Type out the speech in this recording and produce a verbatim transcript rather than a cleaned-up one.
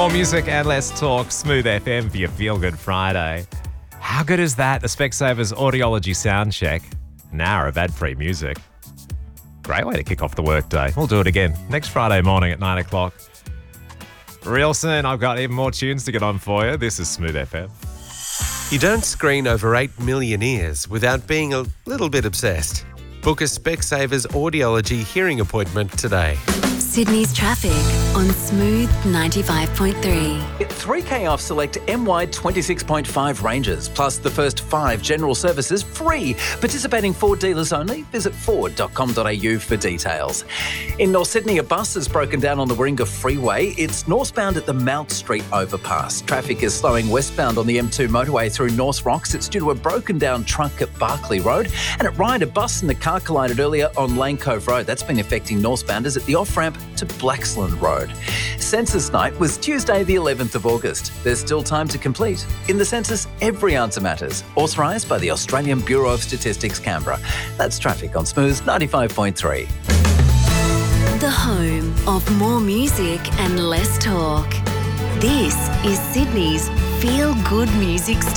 More music and less talk. Smooth F M for your Feel Good Friday. How good is that? The Specsavers Audiology Sound Check. An hour of ad-free music. Great way to kick off the workday. We'll do it again next Friday morning at nine o'clock. Real soon, I've got even more tunes to get on for you. This is Smooth F M. You don't screen over eight million ears without being a little bit obsessed. Book a Specsavers Audiology hearing appointment today. Sydney's traffic on Smooth ninety-five point three. Get three K off select M Y twenty-six point five ranges, plus the first five general services free. Participating Ford dealers only. Visit ford dot com dot a u for details. In North Sydney, a bus has broken down on the Warringah Freeway. It's northbound at the Mount Street overpass. Traffic is slowing westbound on the M two motorway through North Rocks. It's due to a broken down truck at Barclay Road. And at Ryde, a bus and the car collided earlier on Lane Cove Road. That's been affecting northbounders at the off-ramp to Blaxland Road. Census night was Tuesday the eleventh of August. There's still time to complete. In the census, every answer matters. Authorised by the Australian Bureau of Statistics, Canberra. That's traffic on Smooth ninety-five point three. The home of more music and less talk. This is Sydney's Feel Good Music Station.